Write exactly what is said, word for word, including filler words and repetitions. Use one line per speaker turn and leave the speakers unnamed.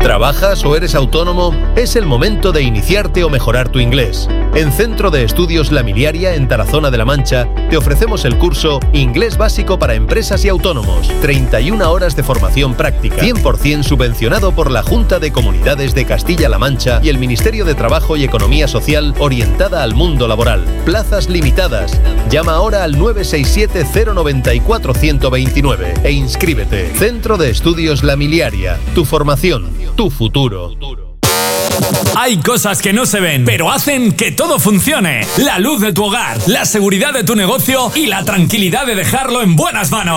¿Trabajas o eres autónomo? Es el momento de iniciarte o mejorar tu inglés. En Centro de Estudios La Miliaria, en Tarazona de la Mancha, te ofrecemos el curso Inglés Básico para Empresas y Autónomos. treinta y una horas de formación práctica, cien por ciento subvencionado por la Junta de Comunidades de Castilla-La Mancha y el Ministerio de Trabajo y Economía Social, orientada al mundo laboral. Plazas limitadas. Llama ahora al nueve seis siete cero nueve cuatro uno dos nueve e inscríbete. Centro de Estudios La Miliaria. Tu formación, tu futuro.
Hay cosas que no se ven, pero hacen que todo funcione. La luz de tu hogar, la seguridad de tu negocio y la tranquilidad de dejarlo en buenas manos.